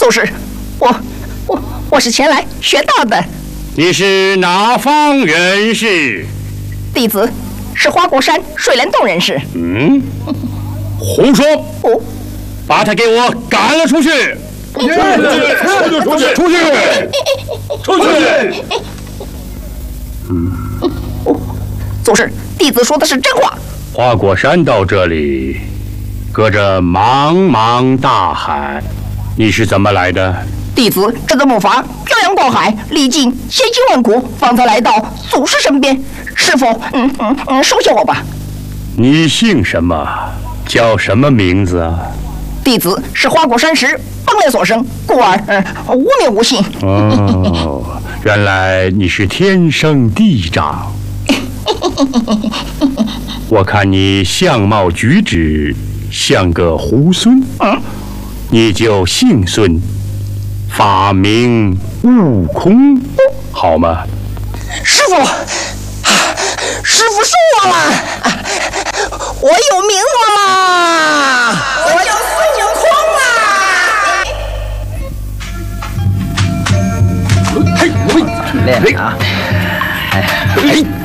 祖师，我是前来学道的。 你是哪方人士？ 弟子是花果山水帘洞人士。 胡说！ 哦， 把他给我赶了出去！出去！ 祖师，弟子说的是真话。 花果山到这里，隔着茫茫大海，你是怎么来的？ 弟子这个木筏漂洋过海，历尽千辛万苦，方才来到祖师身边。师傅，收下我吧。 你姓什么？叫什么名字啊？ 弟子是花果山石崩裂所生，故而无名无姓。 哦，原来你是天生地长。我看你相貌举止像个猢狲，你就姓孙，法名悟空，好吗？ 师傅收我了，我有名字啦，我叫孙悟空啦。 练啊！哎。